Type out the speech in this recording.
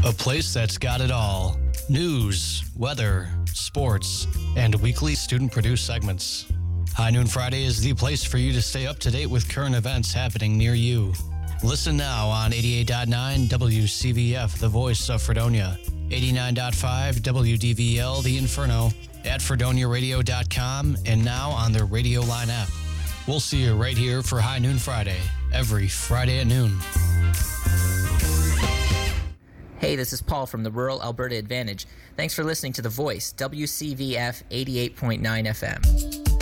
A place that's got it all. News, weather, sports, and weekly student-produced segments. High Noon Friday is the place for you to stay up to date with current events happening near you. Listen now on 88.9 WCVF, the voice of Fredonia, 89.5 WDVL, the Inferno, at FredoniaRadio.com, and now on the Radio Line app. We'll see you right here for High Noon Friday, every Friday at noon. Hey, this is Paul from the Rural Alberta Advantage. Thanks for listening to The Voice, WCVF 88.9 FM.